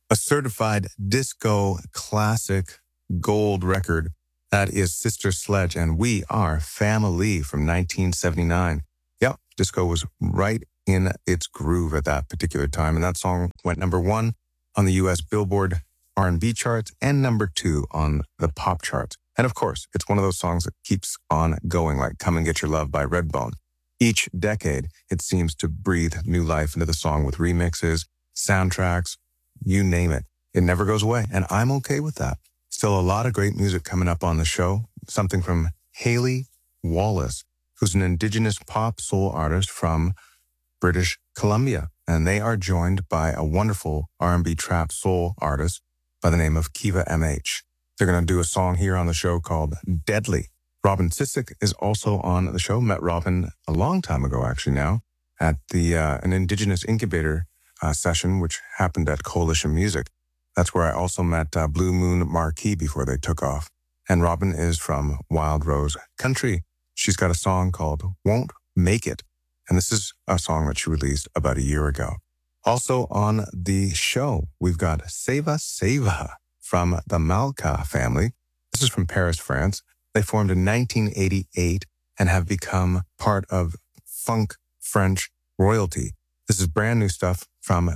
A certified disco classic gold record. That is Sister Sledge and We Are Family from 1979. Yep, disco was right in its groove at that particular time, and that song went number one on the U.S. Billboard R&B charts and number two on the pop charts. And of course, it's one of those songs that keeps on going, like Come and Get Your Love by Redbone. Each decade, it seems to breathe new life into the song with remixes, soundtracks, you name it. It never goes away, and I'm okay with that. Still a lot of great music coming up on the show. Something from Haley Wallace, who's an indigenous pop soul artist from British Columbia. And they are joined by a wonderful R&B trap soul artist by the name of Kiva MH. They're going to do a song here on the show called Deadly. Robin Sissick is also on the show. Met Robin a long time ago, actually now, at the an indigenous incubator session, which happened at Coalition Music. That's where I also met Blue Moon Marquee before they took off. And Robin is from Wild Rose Country. She's got a song called Won't Make It. And this is a song that she released about a year ago. Also on the show, we've got Seva Seva from the Malka family. This is from Paris, France. They formed in 1988 and have become part of funk French royalty. This is brand new stuff from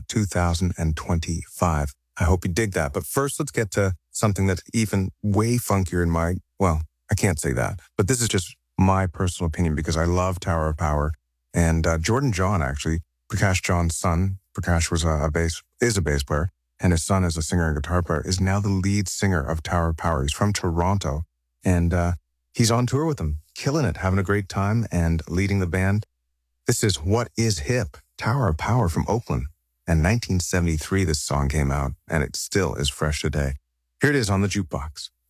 2025. I hope you dig that. But first, let's get to something that's even way funkier in my, well, I can't say that, but this is just my personal opinion because I love Tower of Power. And Jordan John, actually, Prakash John's son, Prakash was is a bass player, and his son is a singer and guitar player, is now the lead singer of Tower of Power. He's from Toronto, and he's on tour with them, killing it, having a great time, and leading the band. This is What Is Hip, Tower of Power from Oakland. And 1973, this song came out, and it still is fresh today. Here it is on the jukebox.